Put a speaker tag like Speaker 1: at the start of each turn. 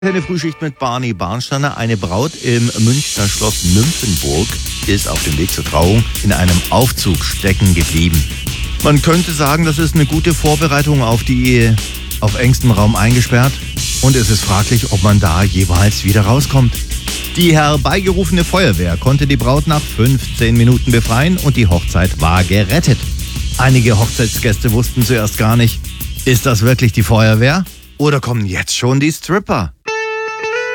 Speaker 1: Eine Frühschicht mit Barney Barnsteiner. Eine Braut im Münchner Schloss Nymphenburg ist auf dem Weg zur Trauung in einem Aufzug stecken geblieben. Man könnte sagen, das ist eine gute Vorbereitung auf die Ehe. Auf engstem Raum eingesperrt und es ist fraglich, ob man da jeweils wieder rauskommt. Die herbeigerufene Feuerwehr konnte die Braut nach 15 Minuten befreien und die Hochzeit war gerettet. Einige Hochzeitsgäste wussten zuerst gar nicht, ist das wirklich die Feuerwehr oder kommen jetzt schon die Stripper?